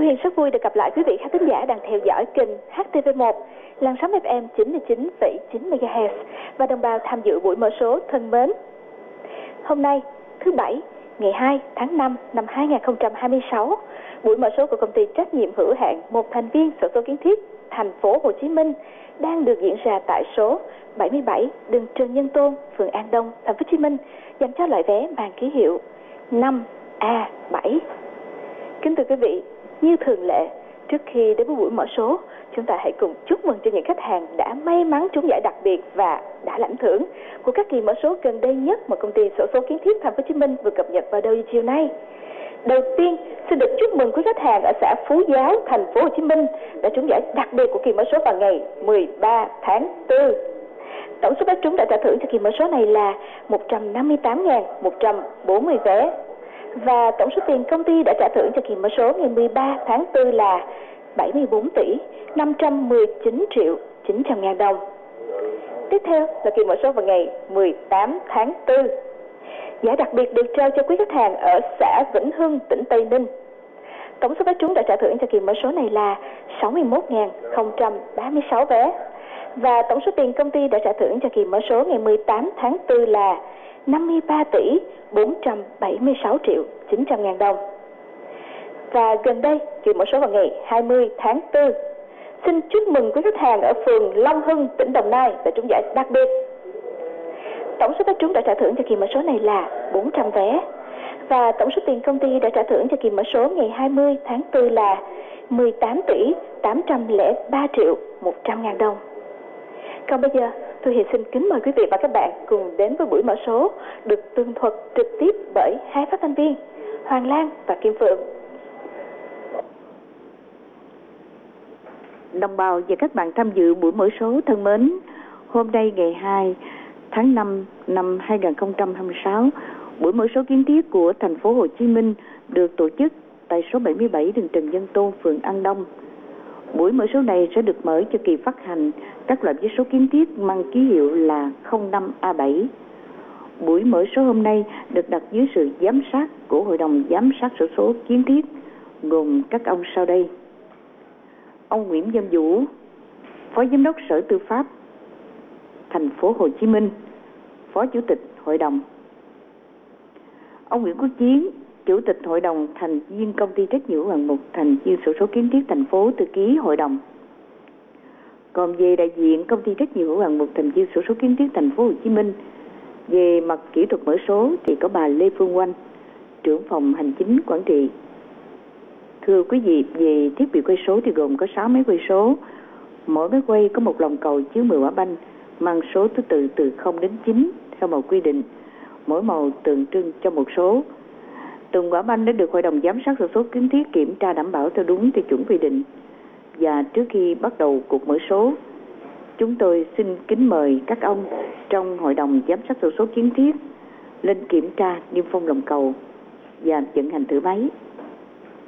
Hiền rất vui được gặp lại quý vị khán thính giả đang theo dõi kênh HTV1 làn sóng FM 99,9 MHz và đồng bào tham dự buổi mở số thân mến. Hôm nay, thứ Bảy, ngày 2 tháng 5 năm 2026, buổi mở số của công ty trách nhiệm hữu hạn một thành viên xổ số kiến thiết thành phố Hồ Chí Minh đang được diễn ra tại số 77 đường Trần Nhân Tông, phường An Đông, thành phố Hồ Chí Minh, dành cho loại vé mang ký hiệu 5A7. Kính thưa quý vị, như thường lệ, trước khi đến với buổi mở số, chúng ta hãy cùng chúc mừng cho những khách hàng đã may mắn trúng giải đặc biệt và đã lãnh thưởng của các kỳ mở số gần đây nhất mà công ty xổ số kiến thiết thành phố Hồ Chí Minh vừa cập nhật vào đầu chiều nay. Đầu tiên, xin được chúc mừng quý khách hàng ở xã Phú Giáo, thành phố Hồ Chí Minh đã trúng giải đặc biệt của kỳ mở số vào ngày 13 tháng 4. Tổng số vé trúng đã trả thưởng cho kỳ mở số này là 158.140 vé. Và tổng số tiền công ty đã trả thưởng cho kỳ mở số ngày 13 tháng 4 là 74 tỷ 519 triệu 900 ngàn đồng. Tiếp theo là kỳ mở số vào ngày 18 tháng 4. Giải đặc biệt được trao cho quý khách hàng ở xã Vĩnh Hưng, tỉnh Tây Ninh. Tổng số vé trúng đã trả thưởng cho kỳ mở số này là 61.036 vé. Và tổng số tiền công ty đã trả thưởng cho kỳ mở số ngày 18 tháng 4 là 53 tỷ 476 triệu 900 ngàn đồng. Và gần đây, kỳ mở số vào ngày 20 tháng 4. Xin chúc mừng quý khách hàng ở phường Long Hưng, tỉnh Đồng Nai đã trúng giải đặc biệt. Tổng số vé trúng đã trả thưởng cho kỳ mở số này là 400 vé. Và tổng số tiền công ty đã trả thưởng cho kỳ mở số ngày 20 tháng 4 là 18 tỷ 803 triệu 100 ngàn đồng. Còn bây giờ, tôi Hiền xin kính mời quý vị và các bạn cùng đến với buổi mở số được tường thuật trực tiếp bởi hai phát thanh viên Hoàng Lan và Kim Phượng. Đồng bào và các bạn tham dự buổi mở số thân mến, hôm nay ngày 2 tháng 5 năm 2026, buổi mở số kiến thiết của thành phố Hồ Chí Minh được tổ chức tại số 77 đường Trần Nhân Tông, phường An Đông. Buổi mở số này sẽ được mở cho kỳ phát hành các loại vé số kiến thiết mang ký hiệu là 05A7. Buổi mở số hôm nay được đặt dưới sự giám sát của Hội đồng Giám sát xổ số kiến thiết, gồm các ông sau đây. Ông Nguyễn Văn Vũ, Phó Giám đốc Sở Tư pháp thành phố Hồ Chí Minh, Phó Chủ tịch Hội đồng. Ông Nguyễn Quốc Chiến, Chủ tịch Hội đồng, thành viên công ty trách nhiệm hữu hạn một thành viên xổ số kiến thiết thành phố, thư ký Hội đồng. Còn về đại diện công ty trách nhiệm hữu hạn một thành viên xổ số kiến thiết thành phố Hồ Chí Minh, về mặt kỹ thuật mở số thì có bà Lê Phương Oanh, trưởng phòng hành chính quản trị. Thưa quý vị, về thiết bị quay số thì gồm có 6 máy quay số. Mỗi máy quay có một lồng cầu chứa 10 quả banh mang số thứ tự từ 0 đến 9 theo màu quy định. Mỗi màu tượng trưng cho một số. Từng quả banh đã được Hội đồng Giám sát xổ số kiến thiết kiểm tra đảm bảo theo đúng tiêu chuẩn quy định. Và trước khi bắt đầu cuộc mở số, chúng tôi xin kính mời các ông trong Hội đồng Giám sát xổ số kiến thiết lên kiểm tra niêm phong lồng cầu và vận hành thử máy.